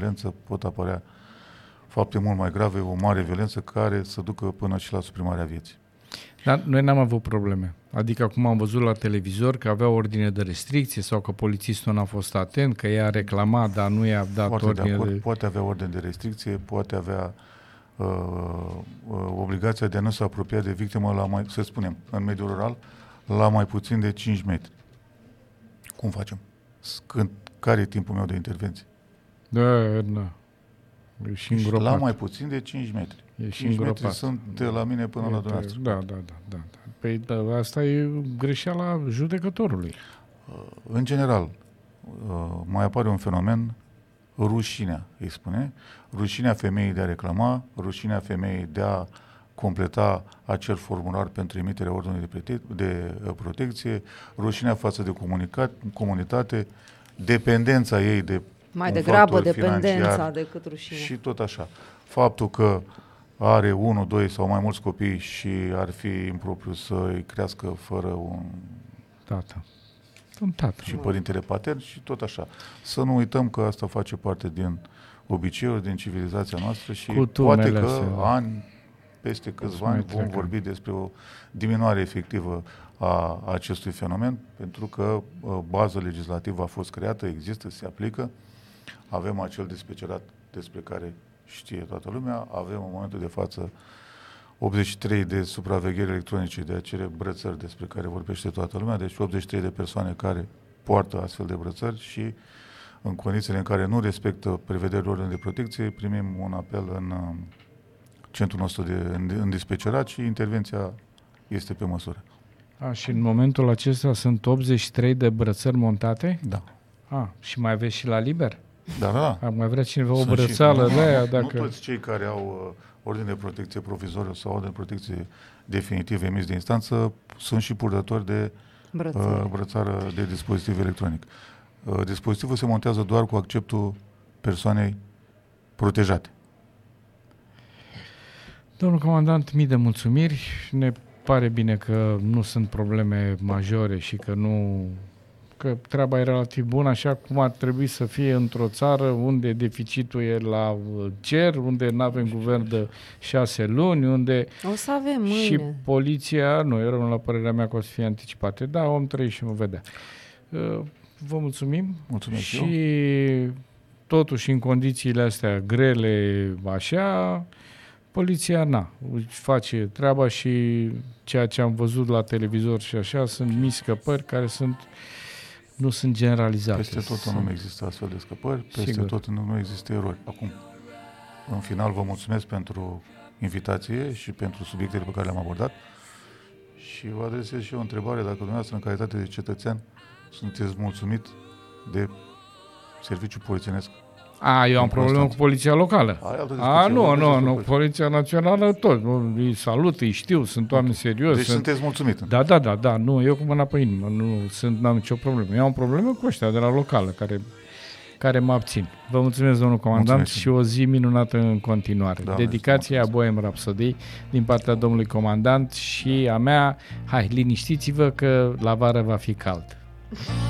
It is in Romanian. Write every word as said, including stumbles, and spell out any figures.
violență pot apărea fapte mult mai grave, o mare violență care să ducă până și la suprimarea vieții. Dar noi n-am avut probleme. Adică acum am văzut la televizor că avea ordine de restricție sau că polițistul n-a fost atent, că i-a reclamat, dar nu i-a dat Foarte ordine de acord, de... poate avea ordine de restricție, poate avea uh, uh, obligația de a nu se apropia de victimă la mai, să spunem, în mediul rural, la mai puțin de cinci metri. Cum facem? Când, care e timpul meu de intervenție? Da, da. E și îngropat. La mai puțin de cinci metri. E și cinci îngropat. metri sunt de la mine până e, la dumneavoastră. Da, da, da, da, da. Păi da, asta e greșeala judecătorului. În general, mai apare un fenomen, rușinea, îi spune, rușinea femeii de a reclama, rușinea femeii de a completa acel formular pentru emiterea ordinului de, prote- de protecție, rușinea față de comunicat, comunitate, dependența ei de mai degrabă dependența decât rușinea. Și tot așa. Faptul că are unul, doi sau mai mulți copii și ar fi impropriu să îi crească fără un tată. Un tată. Și părintele patern și tot așa. Să nu uităm că asta face parte din obiceiuri, din civilizația noastră și poate că astea, ani, peste câțiva ani vom trecă. vorbi despre o diminuare efectivă a acestui fenomen, pentru că baza legislativă a fost creată, există, se aplică. Avem acel dispecerat despre care știe toată lumea, avem în momentul de față optzeci și trei de supravegheri electronice, de acele brățări despre care vorbește toată lumea, deci optzeci și trei de persoane care poartă astfel de brățări și în condițiile în care nu respectă prevederile ordinii de protecție, primim un apel în centrul nostru de, în, în dispecerat și intervenția este pe măsură. A, și în momentul acesta sunt optzeci și trei de brățări montate? Da. A, și mai aveți și la liber? Da, da. Ar mai vrea cineva o brățală de aia? Dacă... Nu toți cei care au uh, ordine de protecție provizoriu sau ordine de protecție definitiv emis de instanță sunt și purtători de uh, brățară de dispozitiv electronic. Uh, dispozitivul se montează doar cu acceptul persoanei protejate. Domnul comandant, mii de mulțumiri. Ne pare bine că nu sunt probleme majore și că nu... că treaba e relativ bună, așa cum ar trebui să fie într-o țară unde deficitul e la cer, unde nu avem guvern de șase luni, unde... O să avem mâine. Și poliția, nu, eu rămân la părerea mea că o să fie anticipate. Da, om trăi și vom vedea. Vă mulțumim. Mulțumesc și eu. Totuși, în condițiile astea grele, așa, poliția, na, face treaba și ceea ce am văzut la televizor și așa, sunt mici scăpări care sunt nu sunt generalizate. Peste tot în lume există astfel de scăpări, peste Sigur. tot în lume există erori. Acum, în final, vă mulțumesc pentru invitație și pentru subiectele pe care le-am abordat și vă adresez și eu o întrebare, dacă dumneavoastră, în calitate de cetățean, sunteți mulțumit de serviciul polițienesc? A, eu am problemă cu poliția locală. A, nu, nu, nu, poliția națională tot. Îi salut, îi știu, sunt oameni serioși. Deci sunt... sunteți mulțumit? Da, da, da, da, nu, eu cu mâna pe inimă, nu sunt, n-am nicio problemă. Eu am problemă cu ăștia de la locală, care, care mă abțin. Vă mulțumesc, domnul comandant, mulțumesc. Și o zi minunată în continuare. Da, dedicația a Bohem Rhapsody din partea domnului comandant și a mea, hai, liniștiți-vă că la vară va fi cald.